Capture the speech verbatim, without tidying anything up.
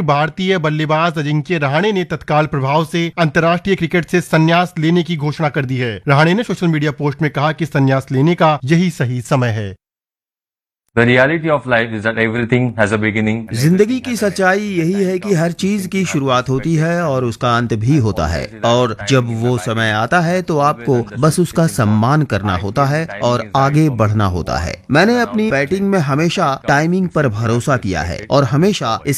भारतीय बल्लेबाज अजिंक्य रहाणे ने तत्काल प्रभाव से अंतर्राष्ट्रीय क्रिकेट से संन्यास लेने की घोषणा कर दी है। रहाणे ने सोशल मीडिया पोस्ट में कहा कि संन्यास लेने का यही सही समय है। The reality of life is that everything has a beginning. जिंदगी की सच्चाई यही है कि हर चीज की शुरुआत होती है और उसका अंत भी होता है, और जब वो समय आता है तो आपको बस उसका सम्मान करना होता है और आगे बढ़ना होता है। मैंने अपनी बैटिंग में हमेशा टाइमिंग पर भरोसा किया है और हमेशा